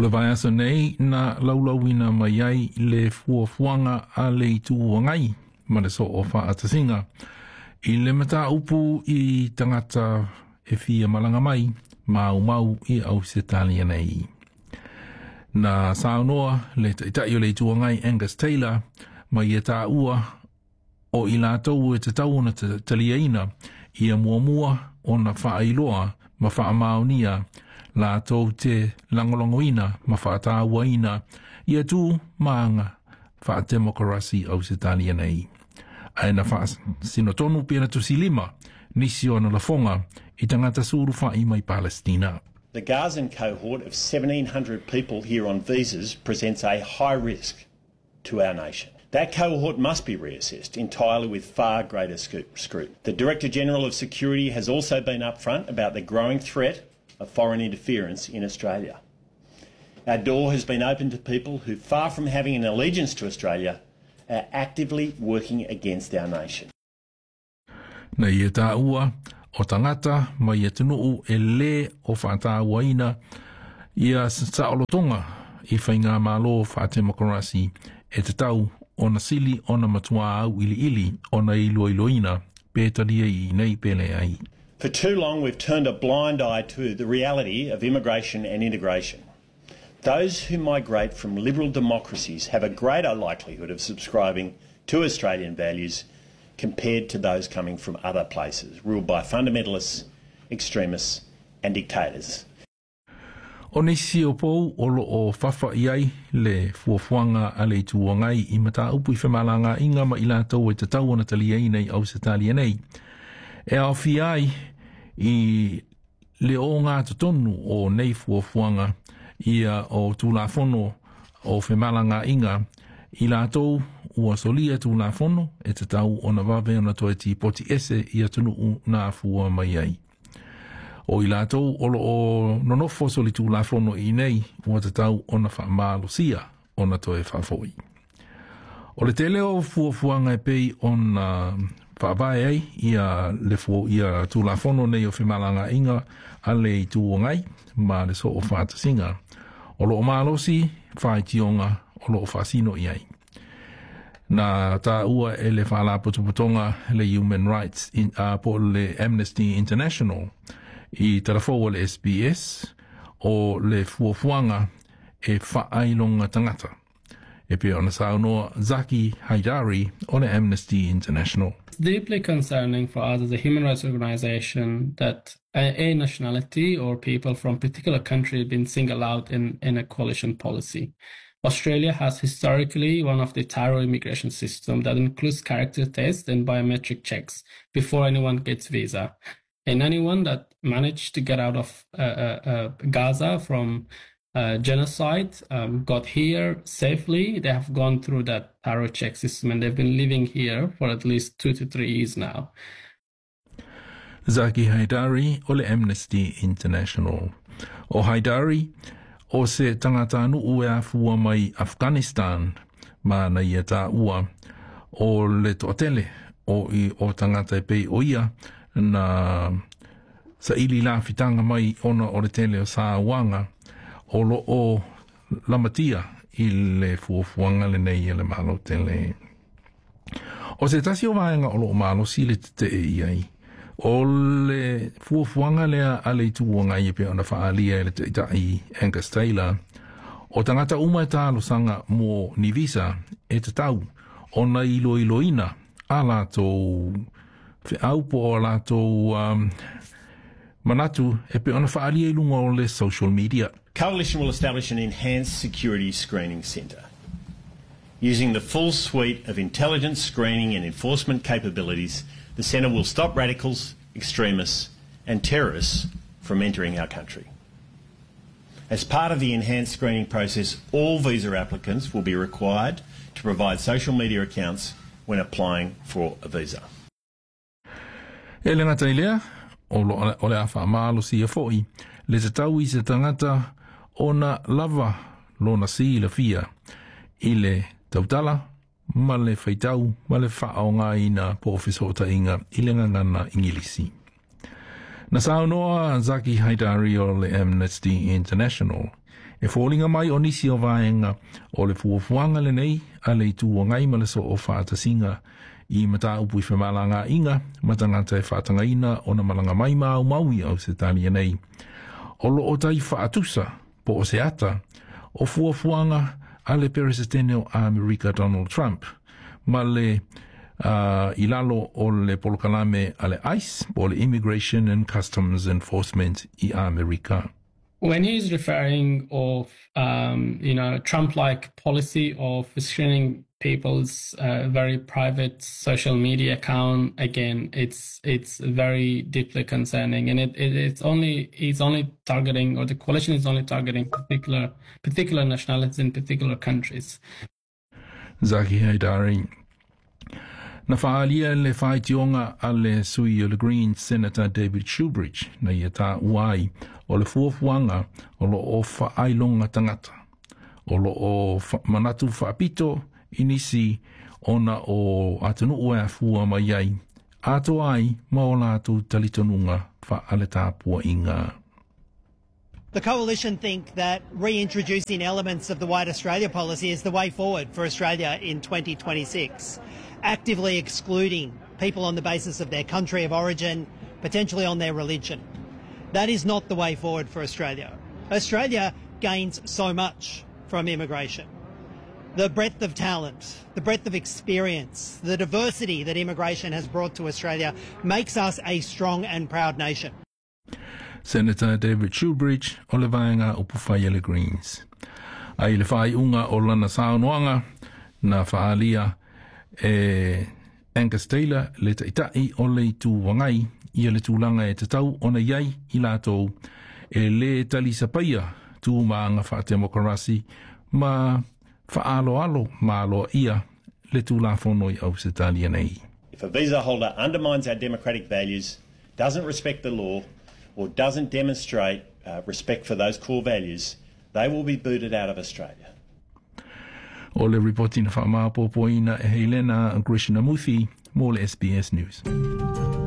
le vai aso nei na laulauina mai ai le fuafuanga a le ituangai ma le so o whaatasinga. I le mata upu i tangata e fia malanga mai mau i au se talia nei. Na saunoa le taitai o le ituangai Angus Taylor mai e tā ua o i lātou e te tau na taliaina i a muamua o na whaailoa ma whaamaunia lātou te langolongoina ma whaatauaina i a tū maanga whaademokrasi au se talia nei. Aina wha sinotonu pēna tusi lima nisi o na lafonga i tangata suru whai mai Palestina. The Gazan cohort of 1,700 people here on visas presents a high risk to our nation. That cohort must be reassessed entirely with far greater scrutiny. The Director General of Security has also been upfront about the growing threat of foreign interference in Australia. Our door has been open to people who, far from having an allegiance to Australia, are actively working against our nation. Nei e tā ua o tangata mai e tunuu e le o whaatauaina ia saolotonga i whainga malo whaatemakorasi e te tau o na sili o na matua au ili o na iloiloina pētaria I nei pele ai. For too long we've turned a blind eye to the reality of immigration and integration. Those who migrate from liberal democracies have a greater likelihood of subscribing to Australian values compared to those coming from other places, ruled by fundamentalists, extremists and dictators. O nisi o pou o lo o whawha iai le fuafuanga a le tuongai I mata upu I whemalanga inga ma ila tau e te tau ana talia I nei au se talia nei. E au fiai I le o ngā tatonu o nei fuafuanga ia o tūlafono o whemalanga inga I la tau ua solia tūlafono e te tau o na wawe ona toi ti poti ese ia tunu nā fua mai ai. O I lātou olo o nonofo soli tūlafono I nei ua te tau o na whaamalosia o na toe whawhoi. O le tele o fuafuanga e pei o na whaavae ai ia le ia tūlafono nei o whemalanga inga a le I tūongai ma le so o whaatasinga. O lo o malosi whaetionga o lo o whaasino I ai. Na tā ua e le whaalapotopotonga le Human Rights po le Amnesty International I tarafo le SBS o le fuafuanga e whaailonga tangata. E pe ona saunoa Zaki Haidari o le Amnesty International. It's deeply concerning for us as a human rights organization that a nationality or people from a particular country have been singled out in a coalition policy. Australia has historically one of the thorough immigration system that includes character tests and biometric checks before anyone gets visa. And anyone that managed to get out of Gaza from genocide got here safely. They have gone through that thorough check system and they've been living here for at least 2 to 3 years now. Zaki Haidari o le Amnesty International. O Haidari o se tangata nuu e afua mai Afghanistan ma na ia tā ua o le toatele o tangata e pei o ia na sa ili la fitanga mai ona o le tele o Saawanga o lo o lamatia I le fuafuanga le nei le malo tele. O se tasi o vaenga o lo o malo si le te iai. O le fuafuanga lea a le tuonga I pe ona whaalia le te itai Angus Taylor. O tangata uma e tālo sanga mo ni visa e te tau ona iloina a lātou aupo o lātou manatu e pe ona whaalia I lunga o le social media. Coalition will establish an enhanced security screening centre. Using the full suite of intelligence, screening and enforcement capabilities, the centre will stop radicals, extremists and terrorists from entering our country. As part of the enhanced screening process, all visa applicants will be required to provide social media accounts when applying for a visa. E le ngata I lea, o le a whaamalo si a foi, le te tau I se tangata o na lava lo na si la fia I le tautala, ma le whaitau, ma le whaonga I na pōwhisota inga I le ngangana ingilisi. Na saunoa Zaki Haidari o le Amnesty International, E fōlinga mai o nisi o vaenga o le fuafuanga le nei a le tū ngai ma le so o whaatasinga I mata upu I whemalanga inga matangata e whaatanga ina o na malanga mai mau maui au se tali nei. O lo o tai whaatusa po o se ata o fuafuanga a le peresetene o Amerika Donald Trump ma le ilalo o le polokalame a le ICE o le Immigration and Customs Enforcement I Amerika. When he's referring of, Trump-like policy of screening people's very private social media account, again, it's very deeply concerning, and he's only targeting, or the coalition is only targeting particular nationalities in particular countries. Zaki Haidari. Na whaalia le whaetionga a le sui o le Green Senator David Shoebridge na ia tā uai o le fuafuanga o lo o whaailonga tangata. O lo o manatu whaapito inisi ona o atanu ua fua mai ai. Ato ai maola atu talitonunga whaaleta pua inga. The Coalition think that reintroducing elements of the White Australia policy is the way forward for Australia in 2026. Actively excluding people on the basis of their country of origin, potentially on their religion. That is not the way forward for Australia. Australia gains so much from immigration. The breadth of talent, the breadth of experience, the diversity that immigration has brought to Australia makes us a strong and proud nation. Senator David Shoebridge o le vaenga o Pufayele Greens. Ai le whai unga o lana saunoanga na whaalia Angus Taylor le taitai o le tu wangai ia le tūlanga e tatau o na iai I lātou e le talisa paia tū maanga whaatemokarasi ma whaalo malo ia le tūlawhonoi au se talia nei. If a visa holder undermines our democratic values, doesn't respect the law, or doesn't demonstrate respect for those core values, they will be booted out of Australia. O le reporting wha maapopoina e Helena Grishnamuthi mo le SBS News.